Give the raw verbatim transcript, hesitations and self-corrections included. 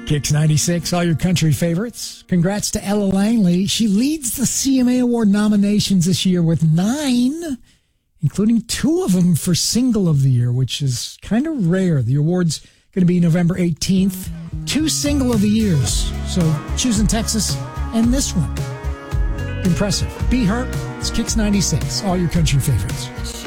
Kicks ninety-six, all your country favorites. Congrats to Ella Langley. She leads the C M A Award nominations this year with nine, including two of them for Single of the Year, which is kind of rare. The award's going to be November eighteenth. Two Single of the Years. So choosing Texas and this one. Impressive. Be Her. It's Kicks ninety-six, all your country favorites.